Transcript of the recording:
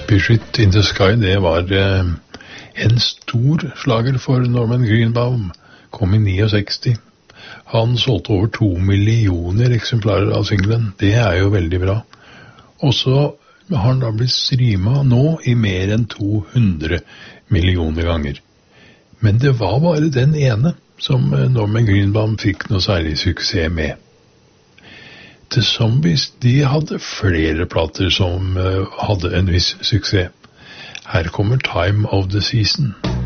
Suspicion in the Sky, det var en stor slager for Norman Greenbaum. Kom i 69. Han solgte over 2 millioner eksemplarer av singlen. Det er jo veldig bra. Og så har han da blitt streamet nå i mer enn 200 millioner ganger. Men det var bare den ene som Norman Greenbaum fikk noe særlig suksess med. The Zombies, de hadde flere plater som hadde en viss suksess. Her kommer Time of the Season.